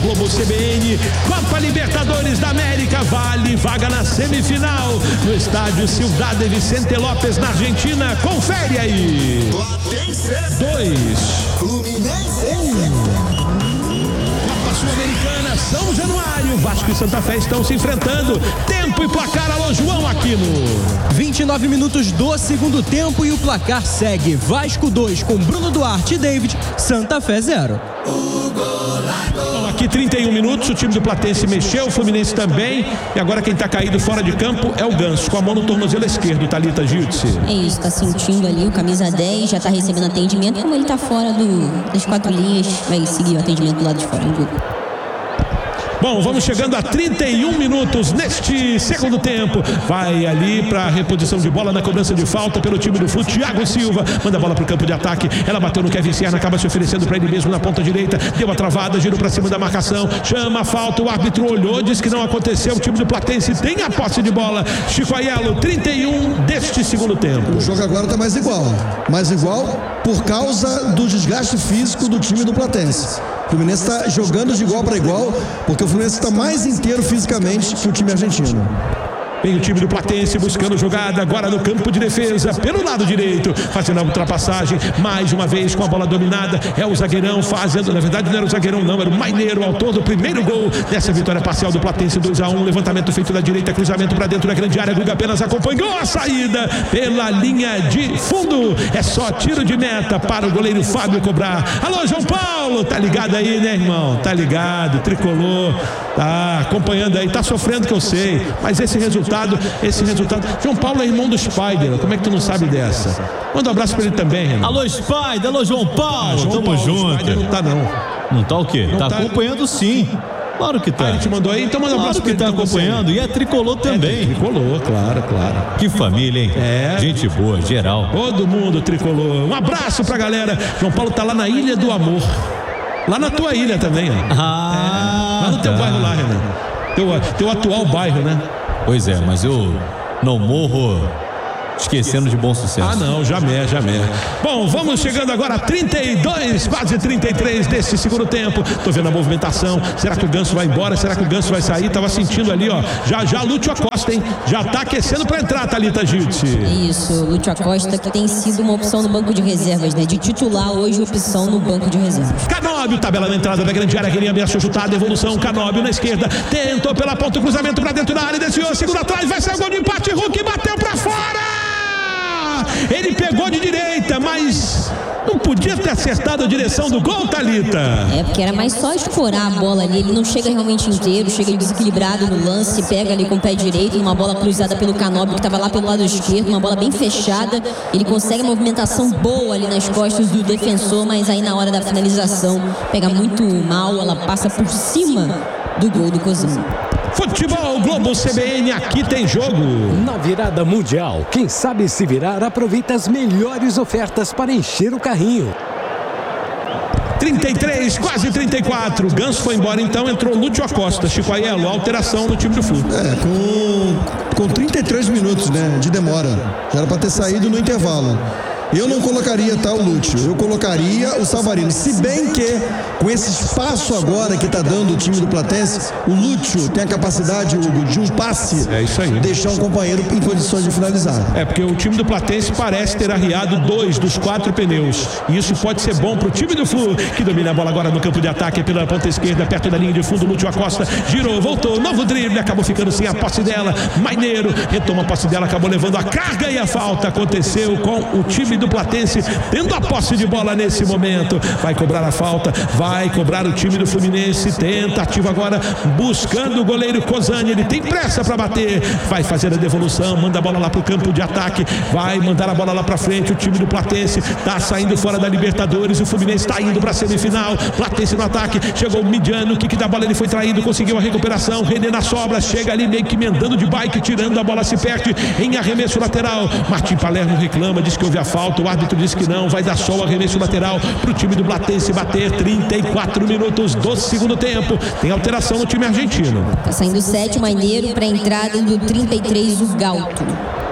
Globo CBN, Copa Libertadores da América, vale vaga na semifinal, no estádio Ciudad Vicente López, na Argentina. Confere aí. 2, Fluminense 1. Copa Sul-Americana, São Januário, Vasco e Santa Fé estão se enfrentando. Tempo e placar, alô João Aquino. 29 minutos do segundo tempo e o placar segue: Vasco 2 com Bruno Duarte e David, Santa Fé 0. Bom, aqui 31 minutos, o time do Platense mexeu, o Fluminense também, e agora quem tá caído fora de campo é o Ganso, com a mão no tornozelo esquerdo, Thalita Giltze. É isso, tá sentindo ali o camisa 10, já tá recebendo atendimento, como ele tá fora das 4 linhas, vai seguir o atendimento do lado de fora do grupo. Bom, vamos chegando a 31 minutos neste segundo tempo. Vai ali para reposição de bola na cobrança de falta pelo time do Flu. Thiago Silva manda a bola para o campo de ataque. Ela bateu no Kevin Serna, acaba se oferecendo para ele mesmo na ponta direita. Deu a travada, girou para cima da marcação. Chama a falta, o árbitro olhou, disse que não aconteceu. O time do Platense tem a posse de bola. Chico Aiello, 31 deste segundo tempo. O jogo agora está mais igual. Mais igual por causa do desgaste físico do time do Platense. O Fluminense está jogando de igual para igual, porque o Fluminense está mais inteiro fisicamente que o time argentino. Vem o time do Platense buscando jogada agora no campo de defesa, pelo lado direito, fazendo a ultrapassagem, mais uma vez com a bola dominada, é o zagueirão fazendo, na verdade não era o zagueirão não, era o Maineiro, autor do primeiro gol dessa vitória parcial do Platense, 2-1, levantamento feito da direita, cruzamento para dentro da grande área, Guga apenas acompanhou a saída pela linha de fundo, é só tiro de meta para o goleiro Fábio cobrar. Alô João Paulo, tá ligado aí, né, irmão? Tá ligado, tricolor, tá acompanhando aí, tá sofrendo que eu sei, mas esse resultado, João Paulo é irmão do Spider, como é que tu não sabe dessa? Manda um abraço pra ele também, Renan. Alô Spider, alô João Paulo, João tamo Paulo, junto. Spider não tá não. Não tá o quê? Não tá tá acompanhando sim. Claro que tá. Ele te mandou aí, então manda um abraço claro que pra ele. Tá acompanhando e é tricolor também. Tricolor, claro. Que família, hein? É. Gente boa, geral. Todo mundo tricolor. Um abraço pra galera. João Paulo tá lá na Ilha do Amor. Lá na tua ilha também, ó. Lá no teu bairro lá, Renan. Teu atual bairro, né? Pois é, mas eu não morro esquecendo de bom sucesso. Ah não, jamais. Bom, vamos chegando agora a 32, quase 33 desse segundo tempo. Tô vendo a movimentação, será que o Ganso vai embora? Será que o Ganso vai sair? Tava sentindo ali, ó, já Lúcio Acosta, hein? Já tá aquecendo pra entrar, Thalita Giltze. Isso, Lúcio Acosta que tem sido uma opção no banco de reservas, né? De titular hoje, opção no banco de reservas. Canóbio, tabela na entrada da grande área, Renan ameaçou chutar, devolução, Canóbio na esquerda, tentou pela ponta, o cruzamento pra dentro da área, desviou, segura atrás, vai sair o gol de empate, Hulk bateu pra fora! Ele pegou de direita, mas não podia ter acertado a direção do gol, Thalita. É, porque era mais só escorar a bola ali. Ele não chega realmente inteiro, chega desequilibrado no lance, pega ali com o pé direito, uma bola cruzada pelo Canóbio, que estava lá pelo lado esquerdo, uma bola bem fechada. Ele consegue uma movimentação boa ali nas costas do defensor, mas aí na hora da finalização pega muito mal, ela passa por cima do gol do Cozinho. Futebol Globo CBN, aqui tem jogo. Na virada mundial, quem sabe se virar, aproveita as melhores ofertas para encher o carrinho. 33, quase 34. Ganso foi embora, então entrou Lúcio Acosta. Chico Aiello, alteração no time do Flu. Com 33 minutos, né, de demora. Já era para ter saído no intervalo. Eu não colocaria o Lúcio, eu colocaria o Savarino. Se bem que, com esse espaço agora que está dando o time do Platense, o Lúcio tem a capacidade, Hugo, de um passe, deixar um companheiro em condições de finalizar. É, porque o time do Platense parece ter arriado 2 dos 4 pneus. E isso pode ser bom para o time do Flu, que domina a bola agora no campo de ataque pela ponta esquerda, perto da linha de fundo. Lúcio Acosta girou, voltou, novo drible, acabou ficando sem a posse dela. Maineiro retoma a posse dela, acabou levando a carga e a falta. Aconteceu com o time do Platense tendo a posse de bola nesse momento. Vai cobrar a falta, vai cobrar o time do Fluminense. Tentativa agora buscando o goleiro Cozani. Ele tem pressa para bater, vai fazer a devolução, manda a bola lá pro campo de ataque, vai mandar a bola lá para frente. O time do Platense tá saindo fora da Libertadores, o Fluminense tá indo para semifinal. Platense no ataque, chegou o Midiano, o kick da bola, ele foi traído, conseguiu a recuperação. René na sobra, chega ali meio que emendando de bike, tirando a bola, se perde em arremesso lateral. Martim Palermo reclama, diz que houve a falta. O árbitro diz que não, vai dar só o arremesso lateral pro time do Platense bater. 34 minutos do segundo tempo. Tem alteração no time argentino. Tá saindo o 7, o Maineiro, para a entrada do 33, o Galto.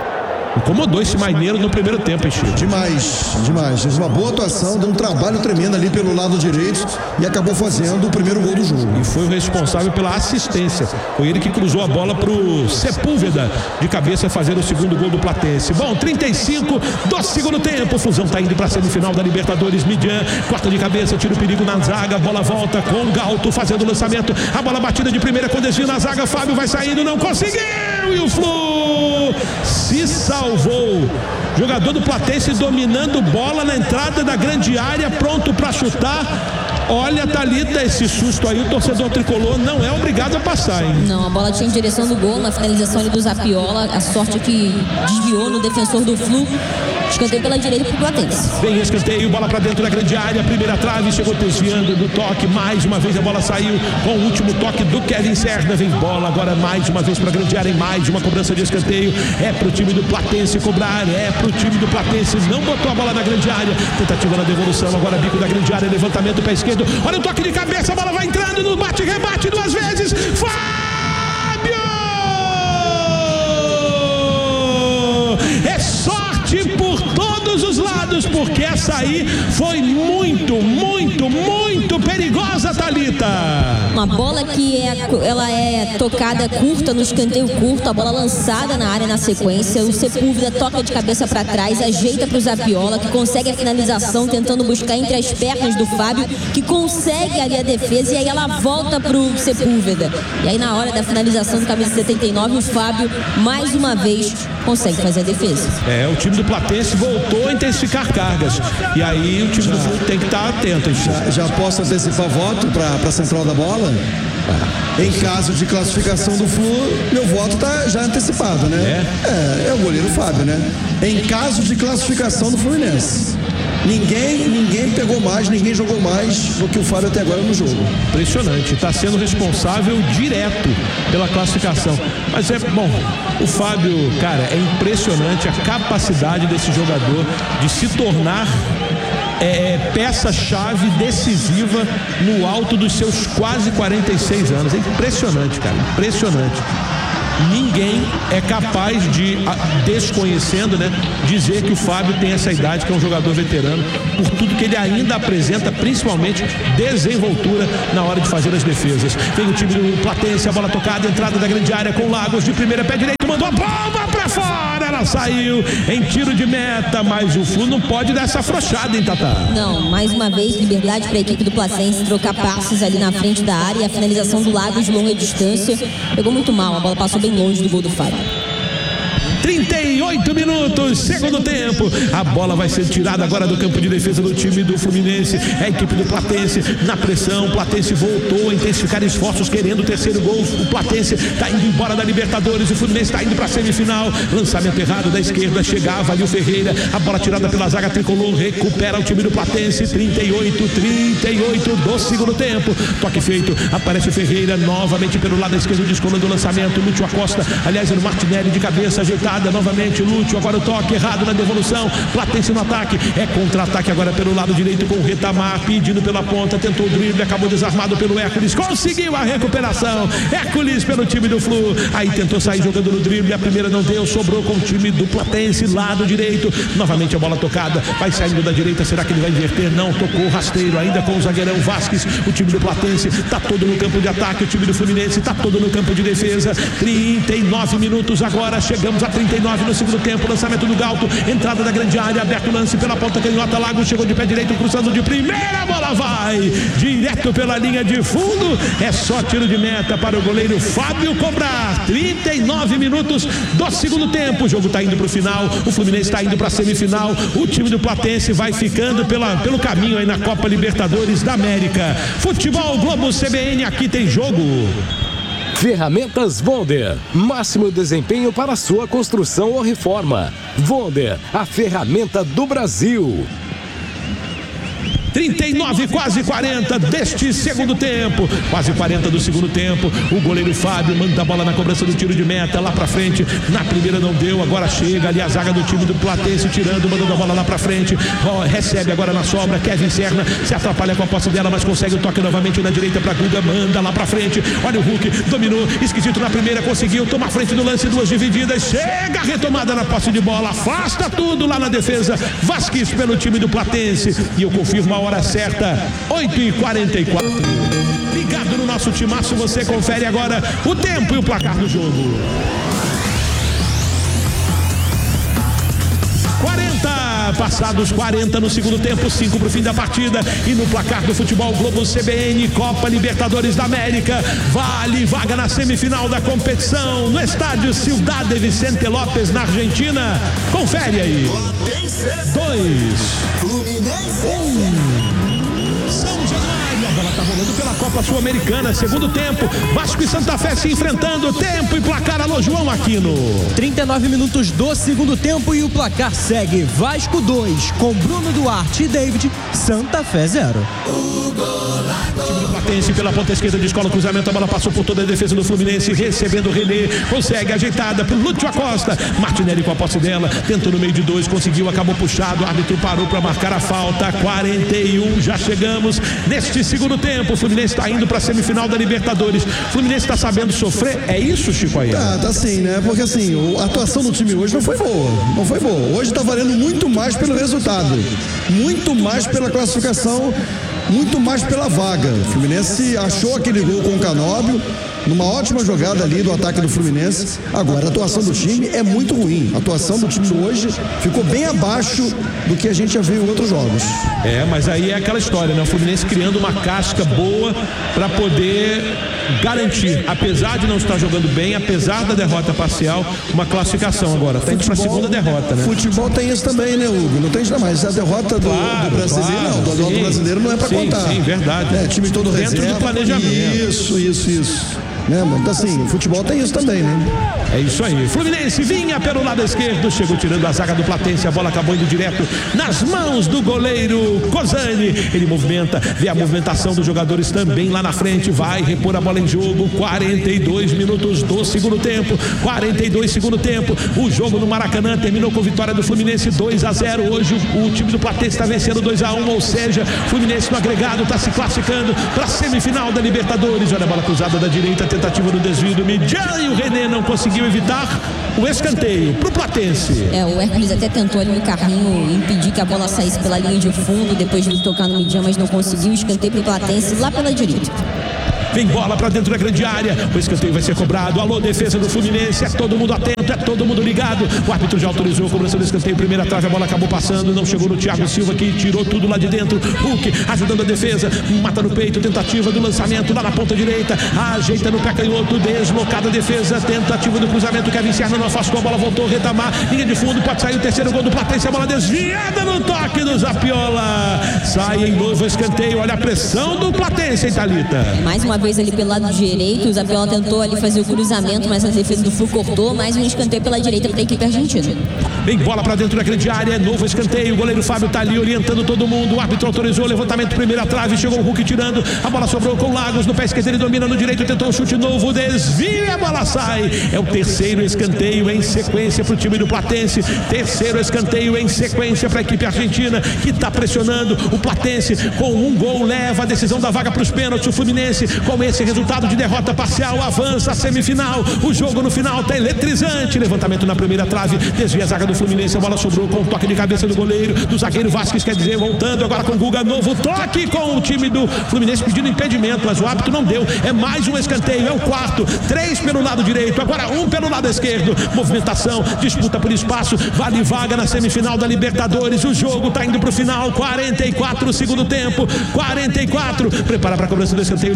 Incomodou esse Mineiro no primeiro tempo, hein, Chico? Demais. Fez uma boa atuação, deu um trabalho tremendo ali pelo lado direito e acabou fazendo o primeiro gol do jogo. E foi o responsável pela assistência. Foi ele que cruzou a bola pro Sepúlveda de cabeça fazer o segundo gol do Platense. Bom, 35 do segundo tempo. O Flusão tá indo pra semifinal da Libertadores. Midian, corta de cabeça, tira o perigo na zaga. A bola volta com o Galto fazendo o lançamento. A bola batida de primeira com destino na zaga. Fábio vai saindo, não conseguiu. E o Flu se salvou. Jogador do Platense dominando bola na entrada da grande área, pronto para chutar. Olha, Thalita, esse susto aí, o torcedor tricolor não é obrigado a passar, hein? Não, a bola tinha em direção do gol, na finalização ali do Zapiola. A sorte é que desviou no defensor do Flu. Escanteio pela direita pro Platense. Vem escanteio, bola pra dentro da grande área, primeira trave, chegou desviando do toque, mais uma vez a bola saiu com o último toque do Kevin Serna. Vem bola agora mais uma vez pra grande área, em mais uma cobrança de escanteio. É pro time do Platense cobrar, é pro time do Platense, não botou a bola na grande área. Tentativa na devolução, agora bico da grande área, levantamento pé esquerdo. Olha o toque de cabeça, a bola vai entrando no bate-rebate duas vezes. Fábio! É sorte por todos os lados, porque essa aí foi muito perigosa, Thalita. Uma bola que ela é tocada curta, no escanteio curto, a bola lançada na área na sequência. O Sepúlveda toca de cabeça para trás, ajeita para o Zapiola, que consegue a finalização, tentando buscar entre as pernas do Fábio, que consegue ali a defesa, e aí ela volta para o Sepúlveda. E aí na hora da finalização do camisa 79, o Fábio, mais uma vez, consegue fazer a defesa. O time do Platense voltou a intensificar cargas. E aí o time do Flu tem que estar atento. Já posso antecipar voto para a central da bola? Em caso de classificação do Flu, meu voto tá já antecipado, né? É o goleiro Fábio, né? Em caso de classificação do Fluminense. Ninguém pegou mais, ninguém jogou mais do que o Fábio até agora no jogo. Impressionante, está sendo responsável direto pela classificação. Mas o Fábio, cara, é impressionante a capacidade desse jogador de se tornar peça-chave decisiva no alto dos seus quase 46 anos. É impressionante, cara, impressionante. Ninguém é capaz de, desconhecendo, dizer que o Fábio tem essa idade, que é um jogador veterano, por tudo que ele ainda apresenta, principalmente desenvoltura na hora de fazer as defesas. Vem o time do Platense, a bola tocada, entrada da grande área com Lagos de primeira, pé direito, mandou a bomba pra fora, ela saiu em tiro de meta, mas o Flu não pode dar essa afrouxada, hein, Tatá? Não, mais uma vez, liberdade para a equipe do Platense trocar passes ali na frente da área, e a finalização do Lagos de longa distância pegou muito mal, a bola passou bem longe do gol do Fábio. 38 minutos, segundo tempo. A bola vai ser tirada agora do campo de defesa do time do Fluminense. É a equipe do Platense na pressão. O Platense voltou a intensificar esforços querendo o terceiro gol. O Platense está indo embora da Libertadores. O Fluminense está indo para a semifinal. Lançamento errado da esquerda. Chegava ali o Ferreira. A bola tirada pela zaga tricolor. Recupera o time do Platense. 38 do segundo tempo. Toque feito. Aparece o Ferreira novamente pelo lado esquerdo, descolando o lançamento. Lúcio Acosta, aliás, no Martinelli de cabeça ajeitada. Novamente Lúcio, agora o toque errado na devolução. Platense no ataque, é contra-ataque agora pelo lado direito com o Retamar, pedindo pela ponta, tentou o drible, acabou desarmado pelo Hércules, conseguiu a recuperação. Hércules pelo time do Flu, aí tentou sair jogando no drible, a primeira não deu, sobrou com o time do Platense, lado direito. Novamente a bola tocada, vai saindo da direita, será que ele vai inverter? Não, tocou o rasteiro ainda com o zagueirão Vasquez. O time do Platense tá todo no campo de ataque, o time do Fluminense tá todo no campo de defesa. 39 minutos agora, chegamos a 39 no segundo tempo, lançamento do Galto, entrada da grande área, aberto o lance pela ponta canhota, Lagos chegou de pé direito, cruzando de primeira, a bola vai direto pela linha de fundo, é só tiro de meta para o goleiro Fábio cobrar. 39 minutos do segundo tempo, o jogo está indo para o final, o Fluminense está indo para a semifinal, o time do Platense vai ficando pelo caminho aí na Copa Libertadores da América. Futebol Globo CBN, aqui tem jogo. Ferramentas Wonder, máximo desempenho para sua construção ou reforma. Wonder, a ferramenta do Brasil. 39, quase 40 deste segundo tempo. Quase 40 do segundo tempo. O goleiro Fábio manda a bola na cobrança do tiro de meta lá pra frente. Na primeira não deu, agora chega ali a zaga do time do Platense tirando, mandando a bola lá pra frente. Recebe agora na sobra. Kevin Serna se atrapalha com a posse dela, mas consegue o toque novamente na direita pra Guga. Manda lá pra frente. Olha o Hulk, dominou, esquisito na primeira, conseguiu, toma a frente do lance, duas divididas. Chega a retomada na posse de bola, afasta tudo lá na defesa. Vasquez pelo time do Platense. E eu confirmo a hora certa, 8h44. Ligado no nosso timaço, você confere agora o tempo e o placar do jogo. 40, passados 40 no segundo tempo, 5 para o fim da partida. E no placar do Futebol Globo CBN, Copa Libertadores da América, vale vaga na semifinal da competição no estádio Ciudad de Vicente López, na Argentina. Confere aí. 2, 1. São Januário, a bola tá rolando pela Copa Sul-Americana, segundo tempo, Vasco e Santa Fé se enfrentando, tempo e placar. Alô, João Aquino. 39 minutos do segundo tempo e o placar segue: Vasco 2, com Bruno Duarte e David, Santa Fé 0. O time do Platense pela ponta esquerda descola o cruzamento, a bola passou por toda a defesa do Fluminense, recebendo o René, consegue ajeitada pro Lúcio Acosta. Martinelli com a posse dela, tentou no meio de 2, conseguiu, acabou puxado, o árbitro parou para marcar a falta. 41, já chegamos neste segundo tempo. O Fluminense está indo para a semifinal da Libertadores. O Fluminense está sabendo sofrer, é isso, Chico aí? Tá sim, né? Porque assim, a atuação do time hoje não foi boa. Hoje tá valendo muito mais pelo resultado, muito mais pela classificação, muito mais pela vaga. O Fluminense achou aquele gol com o Canóbio, numa ótima jogada ali do ataque do Fluminense. Agora, a atuação do time é muito ruim. A atuação do time hoje ficou bem abaixo do que a gente já viu em outros jogos. Mas aí é aquela história, né? O Fluminense criando uma casca boa para poder garantir, apesar de não estar jogando bem, apesar da derrota parcial, uma classificação agora. Tá indo para a segunda derrota, né? Futebol tem isso também, né, Hugo? Não tem jamais. A derrota do brasileiro, claro, não. Do brasileiro não é para contar. Sim, verdade. Time todo dentro reserva. Do planejamento. Isso. Né, mano? Então, assim, futebol tem isso também, né? É isso aí. Fluminense vinha pelo lado esquerdo, chegou tirando a zaga do Platense, a bola acabou indo direto nas mãos do goleiro Cosani. Ele movimenta, vê a movimentação dos jogadores também lá na frente, vai repor a bola em jogo. 42 minutos do segundo tempo. 42 segundo tempo. O jogo no Maracanã terminou com vitória do Fluminense 2-0. Hoje o time do Platense está vencendo 2-1, ou seja, Fluminense no agregado está se classificando para a semifinal da Libertadores. Olha a bola cruzada da direita, tentativa do desvio do Midjan, e o René não conseguiu evitar o escanteio pro Platense. O Hércules até tentou ali no carrinho impedir que a bola saísse pela linha de fundo depois de tocar no Midjan, mas não conseguiu. Escanteio pro Platense lá pela direita. Vem bola pra dentro da grande área, o escanteio vai ser cobrado. Alô, defesa do Fluminense, é todo mundo atento, é todo mundo ligado. O árbitro já autorizou a cobrança do escanteio, primeira trave, a bola acabou passando, não chegou no Thiago Silva, que tirou tudo lá de dentro. Hulk ajudando a defesa, mata no peito, tentativa do lançamento lá na ponta direita, ajeita no pé canhoto, deslocada a defesa, tentativa do cruzamento, Kevin Serna não afastou, a bola voltou, retamar, linha de fundo, pode sair o terceiro gol do Platense, a bola desviada no toque do Zapiola, sai em novo escanteio. Olha a pressão do Platense, hein, Thalita? Mais uma vez ali pelo lado direito, o Zapiola tentou ali fazer o cruzamento, mas a defesa do Flu cortou. Mais um escanteio pela direita para a equipe argentina. Vem bola pra dentro da grande área, novo escanteio, o goleiro Fábio tá ali orientando todo mundo, o árbitro autorizou o levantamento, primeira trave, chegou o Hulk tirando, a bola sobrou com o Lagos, no pé esquerdo ele domina, no direito tentou um chute novo, desvia e a bola sai. É o terceiro escanteio em sequência pro time do Platense, terceiro escanteio em sequência pra equipe argentina, que tá pressionando o Platense, com um gol leva a decisão da vaga pros pênaltis. O Fluminense, com esse resultado de derrota parcial, avança a semifinal. O jogo no final tá eletrizante, levantamento na primeira trave, desvia a zaga do Fluminense, a bola sobrou com o toque de cabeça do goleiro, do zagueiro Vasquez, quer dizer, voltando agora com o Guga, novo toque com o time do Fluminense pedindo impedimento, mas o árbitro não deu. É mais um escanteio, é o quarto, 3 pelo lado direito, agora 1 pelo lado esquerdo. Movimentação, disputa por espaço, vale vaga na semifinal da Libertadores. O jogo tá indo pro final, 44 segundo tempo, 44, prepara pra cobrança do escanteio, levantamento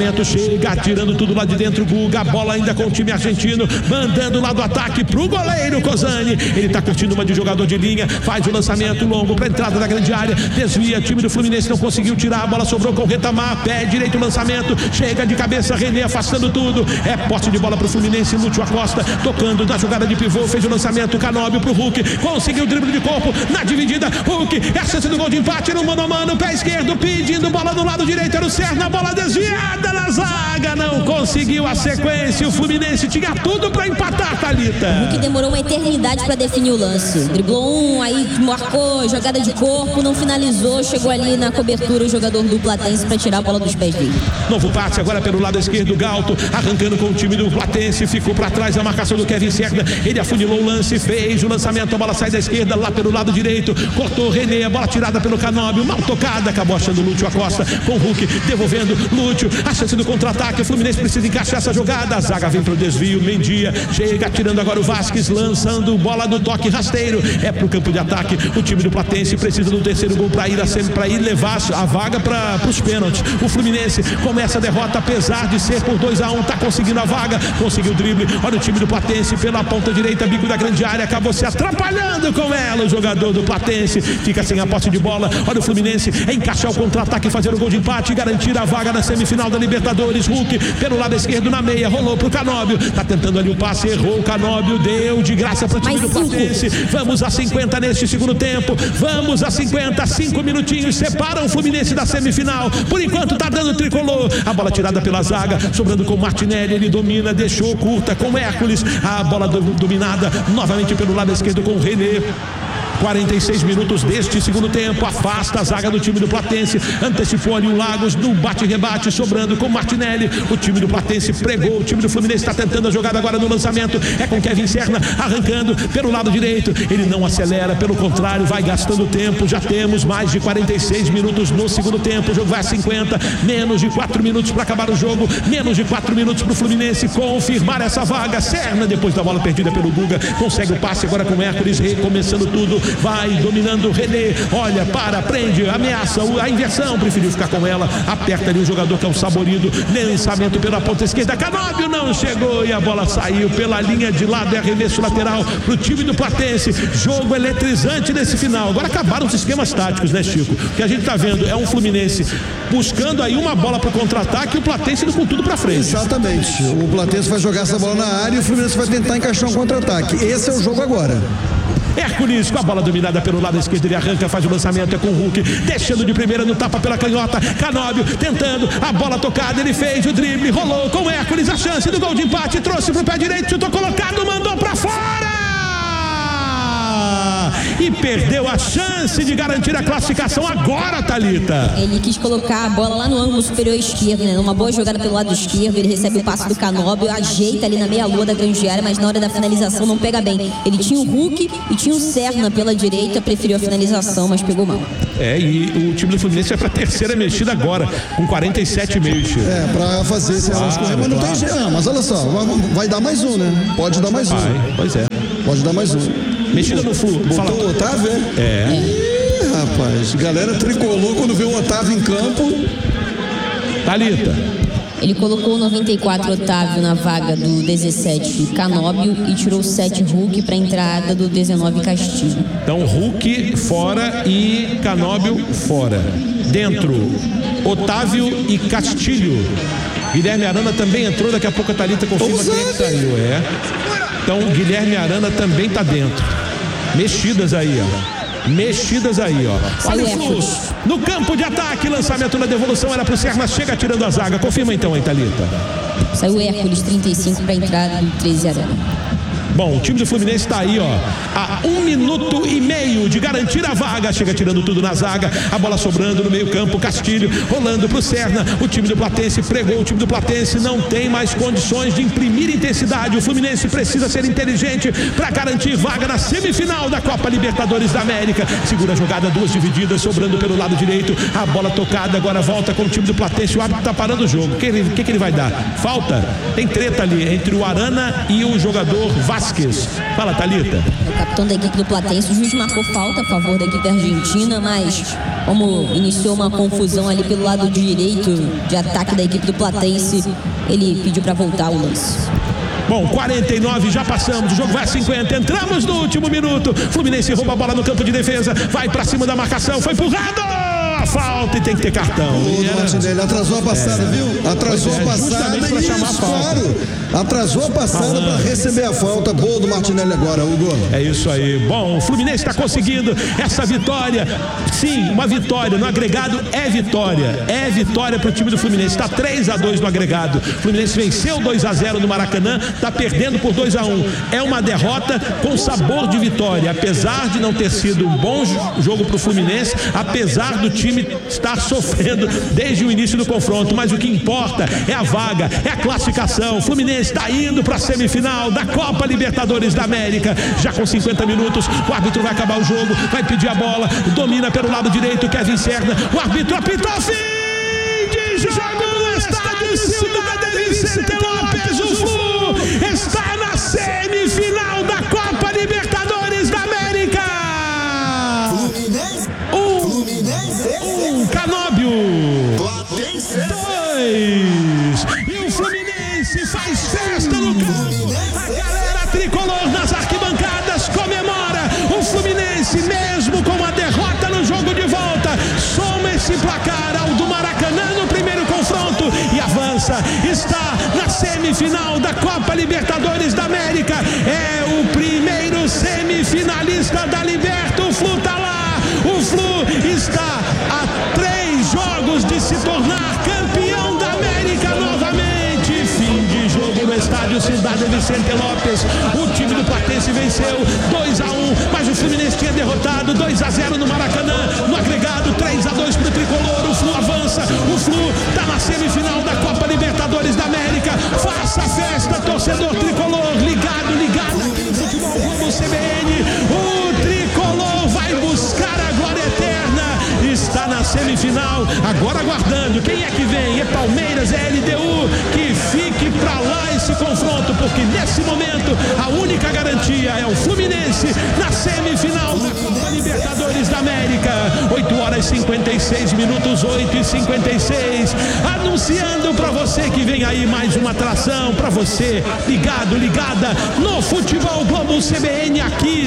lançamento, chega atirando tudo lá de dentro, Guga, a bola ainda com o time argentino, mandando lá do ataque pro goleiro Cosani. Ele tá curtindo uma de jogador de linha, faz o lançamento longo pra entrada da grande área, desvia, time do Fluminense não conseguiu tirar, a bola sobrou com o Retamar, pé direito o lançamento, chega de cabeça, René afastando tudo, é posse de bola pro Fluminense, Lúcio Acosta tocando na jogada de pivô, fez o lançamento, Canóbio pro Hulk, conseguiu o drible de corpo, na dividida, Hulk, é a chance do gol de empate no mano a mano, pé esquerdo, pedindo bola do lado direito, era o Serna, a bola desviada na zaga, não conseguiu a sequência, o Fluminense tinha tudo pra empatar, Thalita. O Hulk demorou uma eternidade pra definir o lance, driblou aí marcou jogada de corpo, não finalizou, chegou ali na cobertura o jogador do Platense pra tirar a bola dos pés dele. Novo passe agora pelo lado esquerdo, Galto arrancando com o time do Platense, ficou pra trás a marcação do Kevin Serna, ele afunilou o lance, fez o lançamento, a bola sai da esquerda lá pelo lado direito, cortou René, a bola tirada pelo Canóbio, mal tocada, acabou achando Lúcio Acosta com o Hulk, devolvendo Lúcio, a chance do contra-ataque, o Fluminense precisa encaixar essa jogada, a zaga vem pro desvio, Mendia chega tirando agora o Vasquez, lançando bola no toque rasteiro, é pro campo de ataque, o time do Platense precisa do terceiro gol para ir levar a vaga para os pênaltis. O Fluminense começa a derrota, apesar de ser por 2-1, tá conseguindo a vaga, conseguiu o drible, olha o time do Platense pela ponta direita, bico da grande área, acabou se atrapalhando com ela, o jogador do Platense fica sem a posse de bola, olha o Fluminense encaixar o contra-ataque, fazer o gol de empate, garantir a vaga na semifinal da Libertadores. Hulk pelo lado esquerdo na meia, rolou pro Canóbio, tá tentando ali o passe, errou o Canóbio, deu de graça pro time do Platense. Vamos a 50 neste segundo tempo, vamos a 50, 5 minutinhos separam o Fluminense da semifinal, por enquanto tá dando tricolor, a bola tirada pela zaga, sobrando com o Martinelli, ele domina, deixou curta com Hércules, a bola dominada novamente pelo lado esquerdo com o René. 46 minutos deste segundo tempo, afasta a zaga do time do Platense, antecipou ali o Lagos no bate-rebate, sobrando com Martinelli, o time do Platense pregou, o time do Fluminense está tentando a jogada agora no lançamento, é com Kevin Serna, arrancando pelo lado direito, ele não acelera, pelo contrário, vai gastando tempo, já temos mais de 46 minutos no segundo tempo, o jogo vai a 50, menos de 4 minutos para acabar o jogo, menos de 4 minutos para o Fluminense confirmar essa vaga. Serna, depois da bola perdida pelo Guga, consegue o passe agora com Hércules, recomeçando tudo, vai dominando o René, olha, prende, ameaça, a inversão, preferiu ficar com ela, aperta ali o jogador que é o Saborido, lançamento pela ponta esquerda, Canóbio não chegou e a bola saiu pela linha de lado, é arremesso lateral pro time do Platense, jogo eletrizante nesse final. Agora acabaram os esquemas táticos, né, Chico? O que a gente tá vendo é um Fluminense buscando aí uma bola pro contra-ataque e o Platense indo com tudo pra frente. Exatamente, o Platense vai jogar essa bola na área e o Fluminense vai tentar encaixar um contra-ataque, esse é o jogo agora. Hércules com a bola dominada pelo lado esquerdo, ele arranca, faz o lançamento, é com o Hulk, deixando de primeira no tapa pela canhota, Canóbio tentando, a bola tocada, ele fez o drible, rolou com o Hércules, a chance do gol de empate, trouxe pro pé direito, chutou colocado, mandou pra fora! E perdeu a chance de garantir a classificação agora, Thalita. Ele quis colocar a bola lá no ângulo superior esquerdo, né? Uma boa jogada pelo lado esquerdo, ele recebe o passe do Canóbio, ajeita ali na meia-lua da grande área, mas na hora da finalização não pega bem. Ele tinha o Hulk e tinha o Serna pela direita, preferiu a finalização, mas pegou mal. E o time do Fluminense vai pra terceira mexida agora, com 47,5, Chico. Pra fazer esse escorrer, mas não tem jeito. Mas olha só, vai dar mais um, né? Pode dar mais um. Pois é. Pode dar mais um. Mexida no Flu. Botou o Otávio, rapaz, galera tricolor quando vê o Otávio em campo. Thalita. Ele colocou o 94 Otávio na vaga do 17 Canóbio e tirou o 7 Hulk para a entrada do 19 Castilho. Então Hulk fora e Canóbio fora. Dentro, Otávio e Castilho. Guilherme Arana também entrou, daqui a pouco a Thalita confirma quem é que saiu. Então Guilherme Arana também está dentro. Mexidas aí, ó. Olha o Flu. No campo de ataque, lançamento na devolução era pro Serna, chega tirando a zaga. Confirma então aí, Thalita. Saiu Hércules 35 para a entrada do 13 Arana. Bom, o time do Fluminense está aí, ó, a 1 minuto e meio de garantir a vaga, chega tirando tudo na zaga, a bola sobrando no meio campo, Castilho rolando pro Serna, o time do Platense pregou, o time do Platense não tem mais condições de imprimir intensidade, o Fluminense precisa ser inteligente para garantir vaga na semifinal da Copa Libertadores da América, segura a jogada, 2 divididas, sobrando pelo lado direito, a bola tocada, agora volta com o time do Platense, o árbitro tá parando o jogo, o que ele vai dar? Falta? Tem treta ali entre o Arana e o jogador Vasquez. Vasquez. Fala, Thalita. O capitão da equipe do Platense, o juiz marcou falta a favor da equipe argentina, mas como iniciou uma confusão ali pelo lado direito de ataque da equipe do Platense, ele pediu para voltar o lance. Bom, 49, já passamos, o jogo vai a 50, entramos no último minuto. Fluminense rouba a bola no campo de defesa, vai pra cima da marcação, foi empurrado! A falta e tem que ter cartão. O Martinelli atrasou a passada, viu? Atrasou a passada e isso, claro. Atrasou a passada para receber a falta. Boa do Martinelli agora, Hugo. É isso aí. Bom, o Fluminense está conseguindo essa vitória. Sim, uma vitória. No agregado é vitória. É vitória para o time do Fluminense. Está 3-2 no agregado. O Fluminense venceu 2-0 no Maracanã. Está perdendo por 2-1. É uma derrota com sabor de vitória. Apesar de não ter sido um bom jogo para o Fluminense, apesar do time estar sofrendo desde o início do confronto. Mas o que importa é a vaga, é a classificação. O Fluminense está indo para a semifinal da Copa Libertadores da América. Já com 50 minutos, o árbitro vai acabar o jogo, vai pedir a bola, domina pelo lado direito, Kevin Serna. O árbitro apitou fim de jogo no estádio Cidade Vicente Lopes. O Flu está na semifinal da Copa Libertadores da América. Canóbio 2 e o Fluminense faz festa no campo. A galera tricolor nas arquibancadas comemora. O Fluminense, mesmo com a derrota no jogo de volta, soma esse placar ao do Maracanã no primeiro confronto e avança. Está na semifinal da Copa Libertadores da América. É o primeiro semifinalista da Liberta. O Flu tá lá. O Flu está a 3 jogos de se tornar campeão da América novamente. Fim de jogo no estádio Cidade Vicente Lopes. O time do Platense venceu 2-1, mas o Fluminense tinha derrotado 2-0 no Maracanã. No agregado, 3-2 para o tricolor. O Flu avança. O Flu está na semifinal da Copa Libertadores da América. Faça festa, torcedor tricolor. Ligado aqui no Futebol Globo CBN. O tricolor vai buscar a glória eterna. Está na semifinal, agora aguardando. Quem é que vem? É Palmeiras, é LDU. Que fique pra lá esse confronto, porque nesse momento a única garantia é o Fluminense na semifinal da Copa Libertadores da América. 8h56, 8h56. Anunciando pra você que vem aí mais uma atração pra você, ligada no Futebol Globo CBN aqui